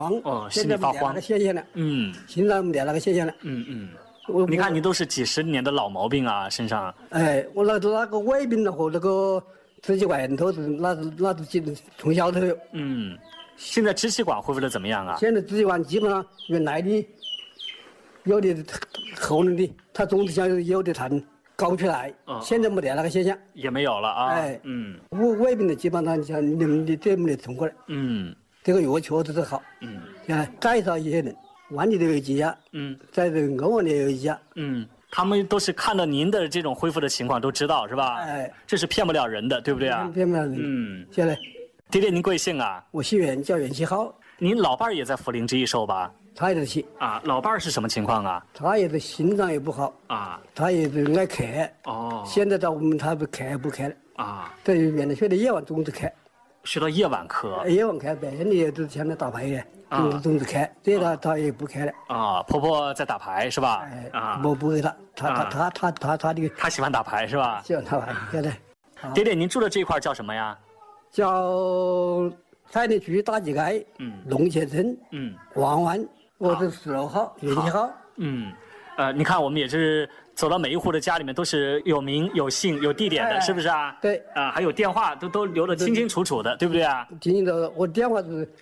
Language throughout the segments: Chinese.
心里发慌。 现象了，心脏没得那个现象了， 你看你都是几十年的老毛病啊，身上。 我那个胃病和那个支气管都是那是从小都有。 现在支气管恢复的怎么样啊？ 现在支气管基本上原来的有的喉咙的，它总是像有的痰搞不出来，现在没得那个现象， 也没有了啊。 胃病的基本上像你这没得通过来。这个药确实是好。介绍一些人，万里都有几家，在这个欧湾也有一家。 他们都是看到您的这种恢复的情况都知道是吧？这是骗不了人的，对不对啊？ 骗不了人。现在， 爹爹您贵姓啊？ 我姓袁，叫袁希浩。 您老伴儿也在服灵芝益寿吧？ 他也在吃啊。老伴儿是什么情况啊？ 他也是心脏也不好啊， 他也是爱咳。现在到我们他不咳不咳了啊。在原来学的夜晚总是咳， 学到夜晚咳。 夜晚咳，白天的也都像那打牌的，总是咳。这他也不咳了啊。婆婆在打牌是吧？ 不给他的。 他喜欢打牌是吧？ 喜欢打牌。现在， 爹爹您住的这一块叫什么呀？ 叫太田区大吉街，龙泉镇，王湾，我是16号，袁希浩。 你看我们也是走到每一户的家里面，都是有名有姓有地点的，是不是啊？ 对。 还有电话都留得清清楚楚的，对不对啊？ 清清楚楚，我电话是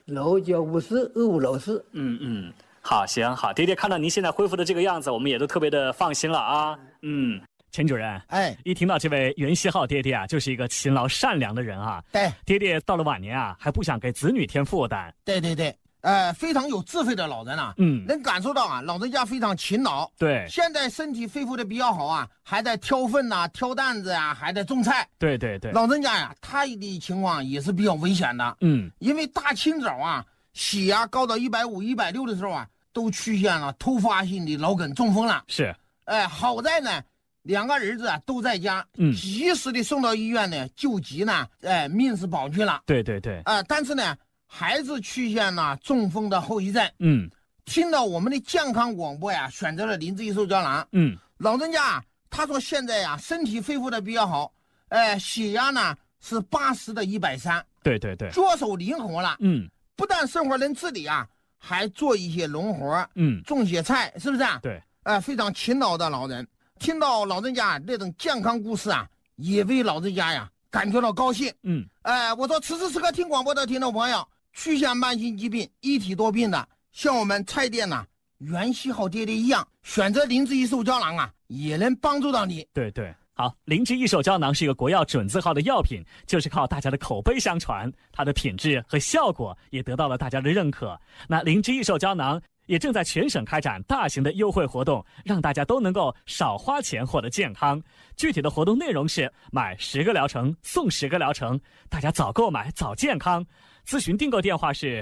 69542564。 好，行好，爹爹看到您现在恢复的这个样子，我们也都特别的放心了啊。钱主任，一听到这位袁希浩爹爹啊，就是一个勤劳善良的人啊。 对， 爹爹到了晚年啊，还不想给子女添负担。 对，非常有智慧的老人啊，能感受到啊，老人家非常勤劳。 对， 现在身体恢复的比较好啊，还在挑粪呐、挑担子啊，还在种菜。 对， 老人家呀，他的情况也是比较危险的。因为大清早啊，血压高到150、160的时候啊，都出现了突发性的脑梗中风了。 是， 好在呢。2个儿子啊都在家，及时的送到医院呢救急呢，命是保去了。 对， 但是呢，孩子出现了中风的后遗症。听到我们的健康广播呀，选择了灵芝益寿胶囊。老人家他说现在呀身体恢复的比较好，血压呢是80的130。 对， 左手灵活了。不但生活能自理啊，还做一些农活，种些菜，是不是啊？ 对， 非常勤劳的老人。听到老人家那种健康故事啊，也为老人家呀感觉到高兴。我说此时此刻听广播的听众朋友，出现慢性疾病、一体多病的，像我们菜店呐袁希浩爹爹一样，选择灵芝益寿胶囊啊，也能帮助到你。 对，好，灵芝益寿胶囊是一个国药准字号的药品，就是靠大家的口碑相传，它的品质和效果也得到了大家的认可。那灵芝益寿胶囊也正在全省开展大型的优惠活动，让大家都能够少花钱获得健康。具体的活动内容是买10个疗程送10个疗程，大家早购买早健康。咨询订购电话是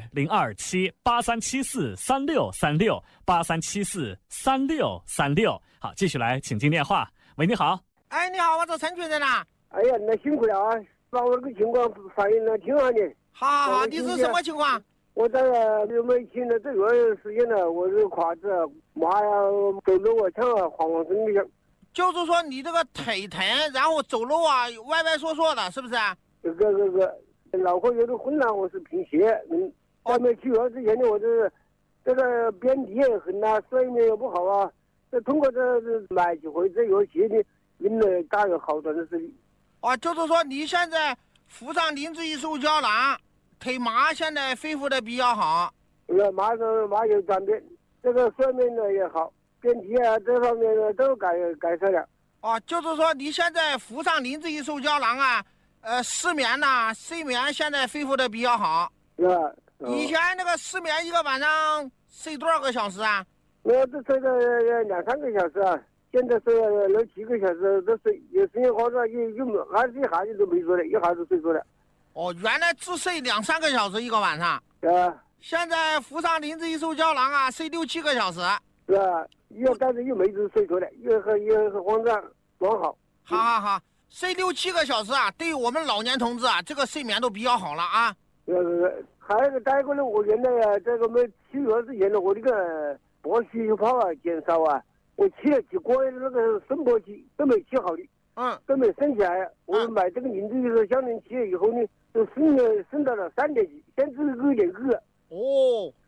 027837463683743636。好，继续来请进电话。喂，你好。 你好，我是陈群人呐。 哎呀，那辛苦了啊，把我这个情况反映了挺好的。 好，你是什么情况？ 我这个有没有请了这个时间了，我这胯子妈呀，走路我像晃晃神一样。 就是说你这个腿疼，然后走路啊歪歪缩缩的，是不是？ 这个脑壳有点混乱，我是贫血。还没去药之前呢，我这个便秘也很呐，睡眠也不好啊。这通过这买几回这药剂呢，用了大约好短的时间。 就是说你现在服上灵芝益寿胶囊。腿麻现在恢复的比较好， 麻有转变，这个睡眠呢也好，便秘啊这方面呢都改善了。 就是说你现在服上灵芝益寿胶囊啊，失眠呐、睡眠现在恢复的比较好。以前那个失眠一个晚上睡多少个小时啊？ 我只睡了2、3个小时啊，现在睡了6、7个小时都睡，有时间好了还是一下子都没睡了，一下子睡着了。 原来只睡2、3个小时一个晚上。现在服上灵芝益寿胶囊啊，睡6、7个小时。 但是又没睡着了，又很慌张，蛮好。 好，睡6、7个小时啊，对于我们老年同志啊，这个睡眠都比较好了啊。 还有再一个呢，我原来啊，这个没吃药之前呢，我这个白血泡啊减少啊，我吃了几锅那个升波剂都没吃好的。都没升起来。我买这个灵芝益寿胶囊吃了以后呢，都升到了3.几，现在是2.2。